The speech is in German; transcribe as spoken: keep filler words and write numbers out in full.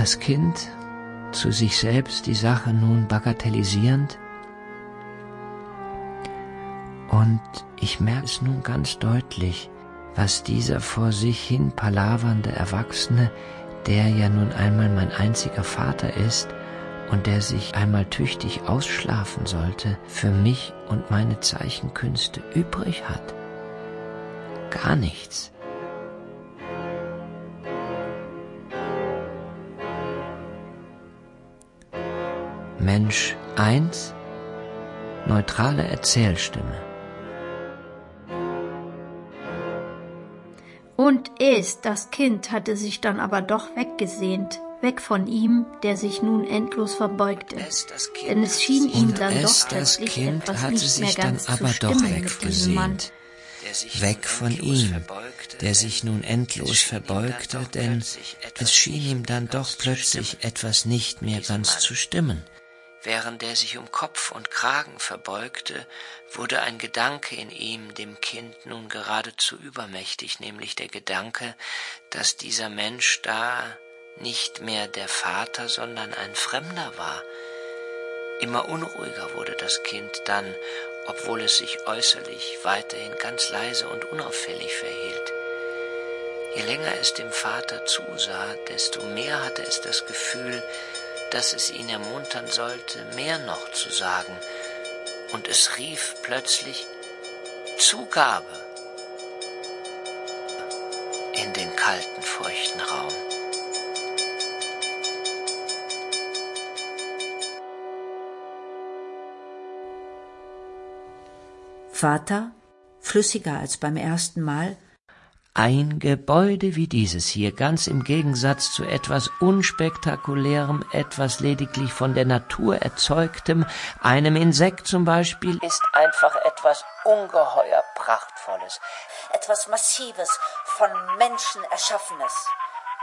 Das Kind, zu sich selbst die Sache nun bagatellisierend. Und ich merke es nun ganz deutlich, was dieser vor sich hin palavernde Erwachsene, der ja nun einmal mein einziger Vater ist und der sich einmal tüchtig ausschlafen sollte, für mich und meine Zeichenkünste übrig hat. Gar nichts. Mensch eins, neutrale Erzählstimme. Und es, das Kind, hatte sich dann aber doch weggesehnt, weg von ihm, der sich nun endlos verbeugte. Es, das Kind, Denn es schien ihm dann es, doch plötzlich kind, etwas hatte nicht sich mehr ganz dann aber zu doch stimmen mit diesem Mann. Weg von ihm, der sich nun endlos verbeugte, denn es schien ihm dann doch plötzlich etwas nicht mehr ganz zu stimmen. Während er sich um Kopf und Kragen verbeugte, wurde ein Gedanke in ihm, dem Kind, nun geradezu übermächtig, nämlich der Gedanke, dass dieser Mensch da nicht mehr der Vater, sondern ein Fremder war. Immer unruhiger wurde das Kind dann, obwohl es sich äußerlich weiterhin ganz leise und unauffällig verhielt. Je länger es dem Vater zusah, desto mehr hatte es das Gefühl, dass es ihn ermuntern sollte, mehr noch zu sagen, und es rief plötzlich Zugabe in den kalten, feuchten Raum. Vater, flüssiger als beim ersten Mal. Ein Gebäude wie dieses hier, ganz im Gegensatz zu etwas Unspektakulärem, etwas lediglich von der Natur erzeugtem, einem Insekt zum Beispiel, ist einfach etwas ungeheuer Prachtvolles. Etwas Massives, von Menschen Erschaffenes.